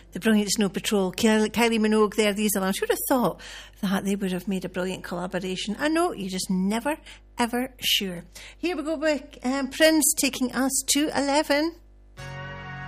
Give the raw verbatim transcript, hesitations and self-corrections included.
the brilliant Snow Patrol, Kylie, Kylie Minogue there, these are, I should have thought that they would have made a brilliant collaboration. I know, you're just never, ever sure. Here we go with um, Prince taking us to eleven.